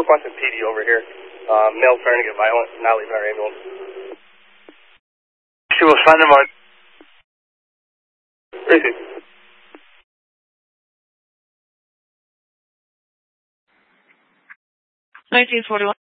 requesting PD over here. Male starting to get violent, not leaving our ambulance. She will find them out. Received. 1941.